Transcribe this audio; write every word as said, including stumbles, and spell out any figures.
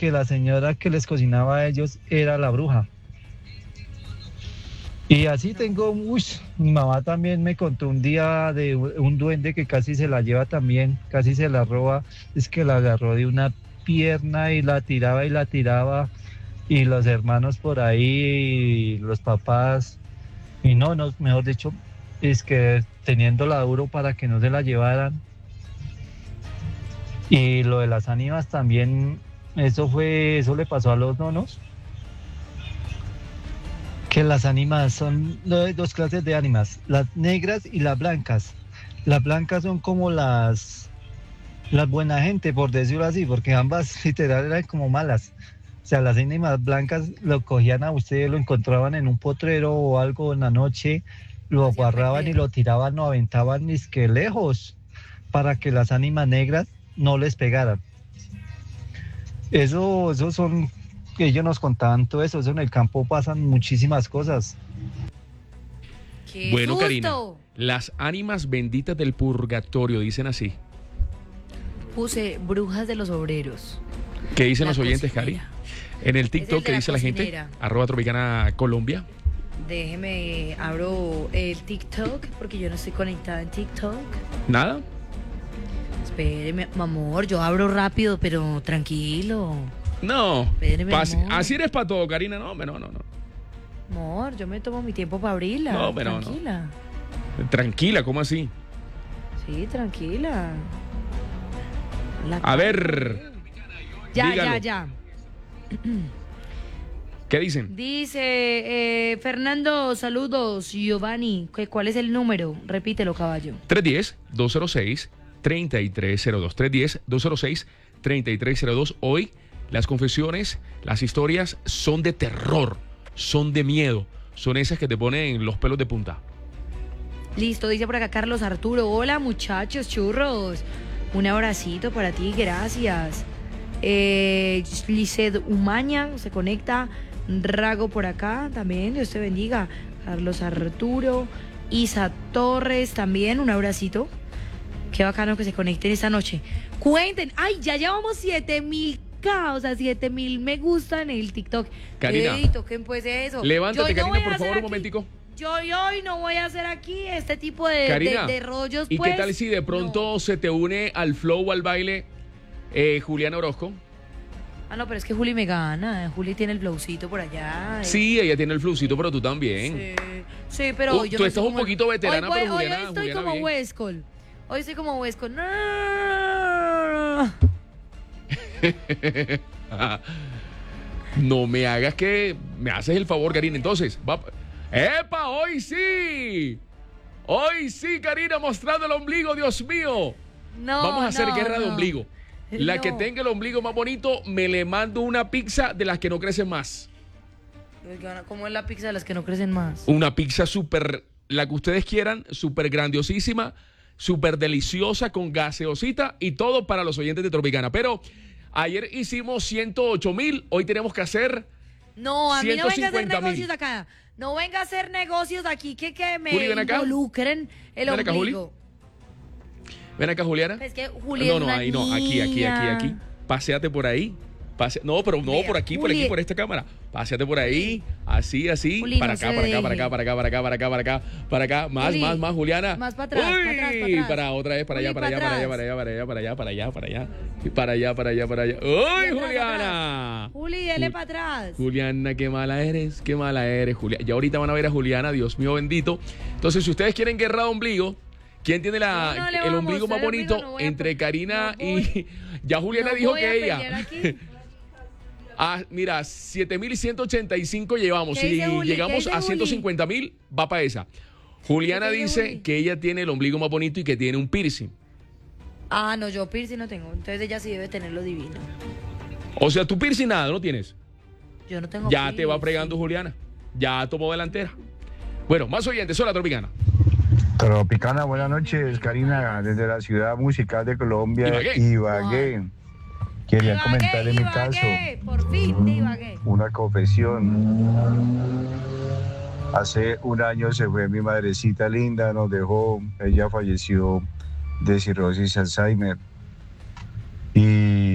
que la señora que les cocinaba a ellos era la bruja. Y así tengo, uy, mi mamá también me contó un día de un duende que casi se la lleva también, casi se la roba, es que la agarró de una pierna y la tiraba y la tiraba, y los hermanos por ahí, y los papás, y no, no, mejor dicho, es que teniéndola duro para que no se la llevaran. Y lo de las ánimas también, eso fue, eso le pasó a los nonos. Que las ánimas son dos clases de ánimas, las negras y las blancas. Las blancas son como las, las buena gente, por decirlo así, porque ambas literal eran como malas. O sea, las ánimas blancas lo cogían a ustedes, lo encontraban en un potrero o algo en la noche, lo agarraban y lo tiraban o aventaban ni que lejos, para que las ánimas negras no les pegaran. Eso, eso son... Ellos nos contaban todo eso, eso en el campo pasan muchísimas cosas. ¡Qué bueno, susto! Karina, las ánimas benditas del purgatorio, dicen así. Puse brujas de los obreros. ¿Qué dicen la los oyentes, Cari? En el TikTok, el ¿qué dice cocinera. La gente? Arroba Tropicana Colombia. Déjeme, abro el TikTok, porque yo no estoy conectada en TikTok. ¿Nada? Espéreme, amor, yo abro rápido, pero tranquilo. No, pas, así eres para todo, Karina. No, no, no, no. Amor, yo me tomo mi tiempo para abrirla. No, pero tranquila. No. Tranquila, ¿cómo así? Sí, tranquila. La A ver. Ya, dígalo. ya, ya. ¿Qué dicen? Dice eh, Fernando, saludos, Giovanni. ¿Cuál es el número? Repítelo, caballo. tres uno cero, dos cero seis, tres tres cero dos. tres uno cero, dos cero seis, tres tres cero dos. Hoy las confesiones, las historias son de terror, son de miedo, son esas que te ponen los pelos de punta. Listo, dice por acá Carlos Arturo. Hola muchachos, churros. Un abracito para ti, gracias. Eh, Lisset Umaña se conecta. Rago por acá también, Dios te bendiga. Carlos Arturo. Isa Torres también, un abracito. Qué bacano que se conecten esta noche. Cuenten, ay, ya llevamos siete mil. O sea, siete mil me gusta en el TikTok. Karina, toquen pues eso. Levántate, Karina, por favor, un momentico. Yo hoy no voy a hacer aquí este tipo de, Karina, de, de rollos. ¿y pues, qué tal si de pronto no. se te une al flow, al baile, eh, Juliana Orozco? Ah, no, pero es que Juli me gana. Juli tiene el flowcito por allá. Eh. Sí, ella tiene el flowcito, pero tú también. Sí, sí pero uh, yo Tú no estás un como... poquito veterana, hoy, pero hoy, Juliana, hoy estoy Juliana como bien. Huescol. Hoy estoy como Huescol. No. No me hagas que me haces el favor, Karina. Entonces, va... ¡epa! ¡Hoy sí! ¡Hoy sí, Karina, mostrando el ombligo, Dios mío! No, vamos a hacer no, guerra no. de ombligo. La no. que tenga el ombligo más bonito, me le mando una pizza de las que no crecen más. ¿Cómo es la pizza de las que no crecen más? Una pizza súper, la que ustedes quieran, súper grandiosísima, súper deliciosa, con gaseosita y todo para los oyentes de Tropicana. Pero ayer hicimos ciento ocho mil, hoy tenemos que hacer No, a mí no venga a hacer negocios mil. acá. No venga a hacer negocios aquí que, que me Juli, ven acá. involucren el Ven acá, ombligo. Juli. Ven acá, Juliana. Es que Juli no, es no, una ahí no, aquí, aquí, aquí, aquí. Paseate por ahí. Pase... No, pero no, Mira, por aquí, Juli... por aquí, por esta cámara. Paseate por ahí, así, así. Juli, para, no acá, para, acá, para deje. acá, para acá, para acá, para acá, para acá, para acá. Más, Juli, más, más, Juliana. Más para atrás, Uy, para atrás, para atrás. Para otra vez, para Juli, allá, para allá, para para allá, para allá, para allá, para allá, para allá, para allá. Y para allá, para allá, para allá. ¡Uy, atrás, Juliana! Atrás. Juli, dele para atrás. Juliana, qué mala eres, qué mala eres, Juliana. Ya ahorita van a ver a Juliana, Dios mío bendito. Entonces, si ustedes quieren guerra de ombligo, ¿quién tiene la, no, no el ombligo más bonito? Ombligo, no entre a... Karina no y... Ya Juliana no dijo que ella... Ah, mira, siete mil ciento ochenta y cinco llevamos. Si Juli? llegamos a ciento cincuenta mil, va para esa. Juliana dice Juli? que ella tiene el ombligo más bonito y que tiene un piercing. Ah, no, yo piercing no tengo. Entonces ella sí debe tenerlo divino. O sea, tú piercing nada, ¿no tienes? Yo no tengo Ya piercing. te va fregando Juliana. Ya tomó delantera. Bueno, más oyentes, soy la Tropicana. Tropicana, buenas noches, Karina, desde la ciudad musical de Colombia, Ibagué. Ibagué. Wow. Quería Divagué, comentar en mi caso divagué, por fin, divagué. una confesión. Hace un año se fue mi madrecita linda, nos dejó, ella falleció de cirrosis Alzheimer. Y